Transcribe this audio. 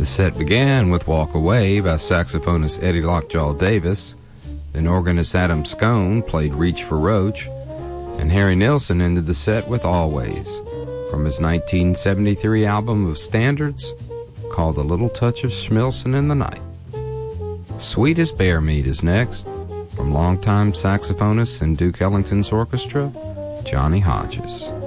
The set began with Walk Away by saxophonist Eddie Lockjaw Davis. Then organist Adam Scone played Reach for Roach, and Harry Nilsson ended the set with Always, from his 1973 album of standards called A Little Touch of Schmilson in the Night. Sweet as Bear Meat is next, from longtime saxophonist in Duke Ellington's orchestra, Johnny Hodges.